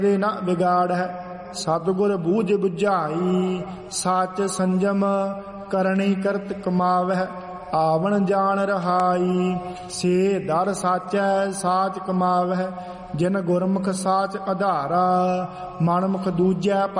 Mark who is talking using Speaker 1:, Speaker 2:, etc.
Speaker 1: न बिगाड़ है। सतगुर बूझ बुझाई साच संजम करणी करत कमावह। आवन जान रहाई से दर साचै साच कमावह। जिन गुरमुख साच आधारा मनमुख दूजै